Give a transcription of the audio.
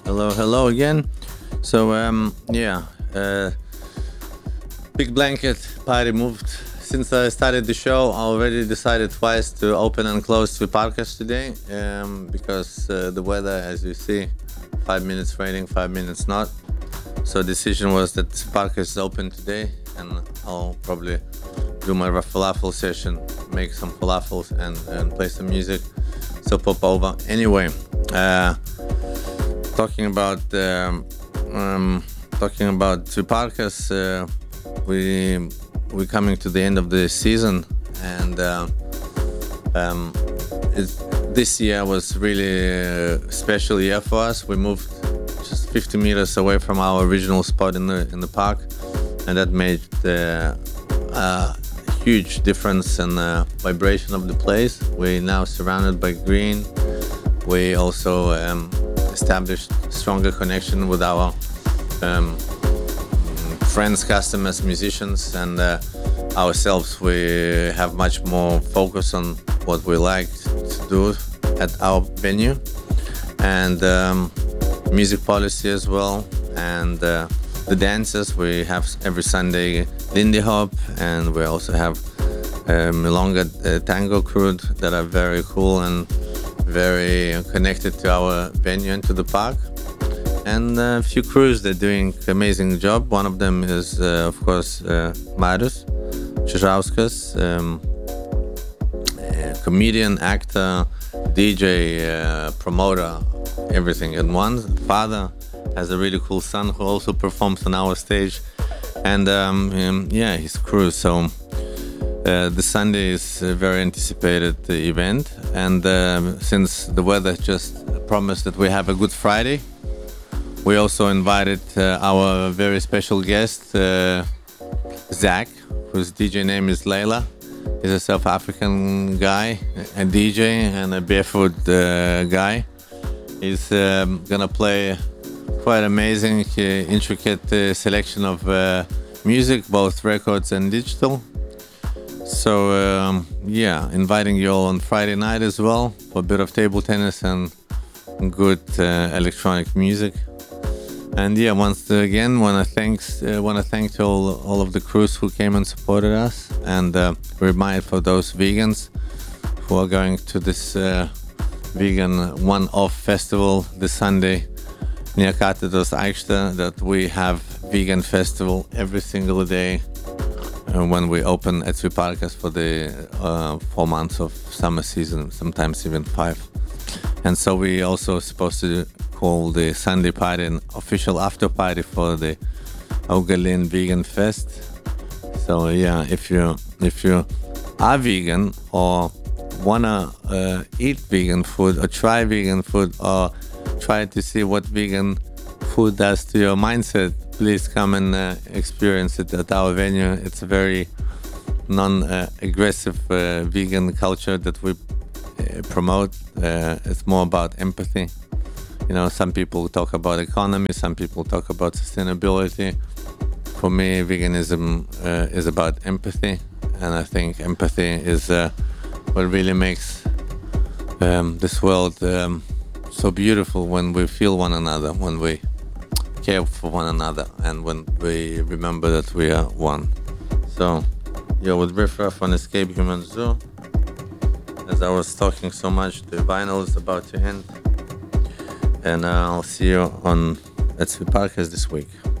Hello again. So, big blanket party moved. Since I started the show, I already decided twice to open and close the Parkers today because the weather, as you see, 5 minutes raining, 5 minutes not. So, decision was that Parkers is open today, and I'll probably do my falafel session, make some falafels, and play some music. So, pop over. Anyway. Talking about Two Parkers, we're coming to the end of the season, and this year was really a special year for us. We moved just 50 meters away from our original spot in the park, and that made a huge difference in the vibration of the place. We're now surrounded by green. We also established stronger connection with our friends, customers, musicians, and ourselves. We have much more focus on what we like to do at our venue, and music policy as well, and the dancers. We have every Sunday Lindy Hop, and we also have Milonga Tango crew that are very cool and very connected to our venue and to the park. And a few crews that are doing amazing job. One of them is, of course, Marius Čižauskas, comedian, actor, DJ, promoter, everything in one. Father has a really cool son who also performs on our stage. And his crew. So the Sunday is a very anticipated event, and since the weather just promised that we have a Good Friday, we also invited our very special guest, Zach, whose DJ name is Layla. He's a South African guy, a DJ and a barefoot guy. He's gonna play quite amazing, intricate selection of music, both records and digital. So inviting you all on Friday night as well for a bit of table tennis and good electronic music. And once again, want to thank all of the crews who came and supported us, and remind for those vegans who are going to this vegan one-off festival this Sunday near Katedros Aikšte, that we have vegan festival every single day when we open at Two Parkers for the 4 months of summer season, sometimes even 5. And so we also supposed to call the Sunday party an official after party for the Augalin Vegan Fest. So if you are vegan or wanna eat vegan food or try vegan food or try to see what vegan food does to your mindset, please come and experience it at our venue. It's a very non-aggressive vegan culture that we promote. It's more about empathy. You know, some people talk about economy, some people talk about sustainability. For me, veganism is about empathy, and I think empathy is what really makes this world so beautiful, when we feel one another, when we care for one another, and when we remember that we are one. So, you're with Riff Raff on Escape Human Zoo. As I was talking so much, the vinyl is about to end, and I'll see you at Two Parkers this week.